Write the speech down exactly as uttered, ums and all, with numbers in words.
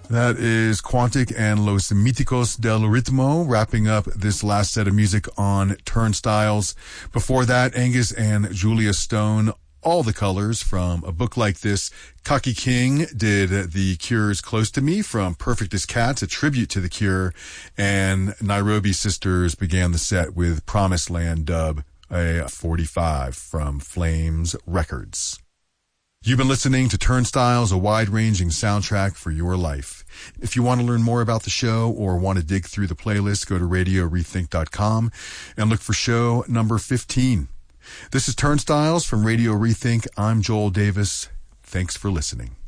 That is Quantic and Los Míticos del Ritmo, wrapping up this last set of music on Turnstiles. Before that, Angus and Julia Stone, All the Colors from a book like this. Kaki King did The Cure's Close to Me from Perfect as Cats, a tribute to The Cure. And Nairobi Sisters began the set with Promised Land Dub, a forty-five from Flames Records. You've been listening to Turnstiles, a wide-ranging soundtrack for your life. If you want to learn more about the show or want to dig through the playlist, go to radio rethink dot com and look for show number fifteen. This is Turnstiles from Radio Rethink. I'm Joel Davis. Thanks for listening.